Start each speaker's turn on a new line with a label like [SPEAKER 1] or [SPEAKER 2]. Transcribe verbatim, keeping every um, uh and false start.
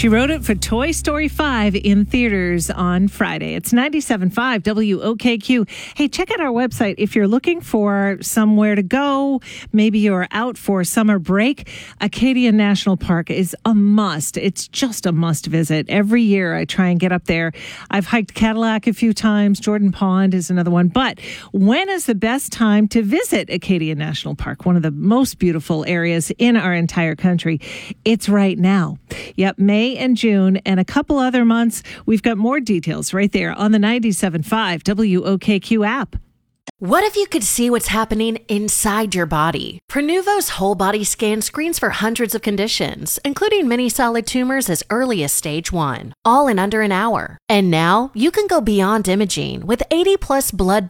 [SPEAKER 1] She wrote it for Toy Story five in theaters on Friday. It's ninety-seven point five W O K Q. Hey, check out our website if you're looking for somewhere to go. Maybe you're out for summer break. Acadia National Park is a must. It's just a must visit. Every year I try and get up there. I've hiked Cadillac a few times. Jordan Pond is another one. But when is the best time to visit Acadia National Park? One of the most beautiful areas in our entire country. It's right now. Yep, May and June and a couple other months. We've got more details right there on the ninety-seven point five W O K Q app.
[SPEAKER 2] What if you could see what's happening inside your body? Prenuvo's whole body scan screens for hundreds of conditions, including many solid tumors as early as stage one, all in under an hour. And now you can go beyond imaging with eighty plus blood